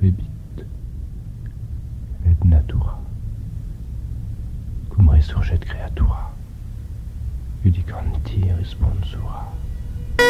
subebit et natura, cum resurget creatura, iudicanti responsura.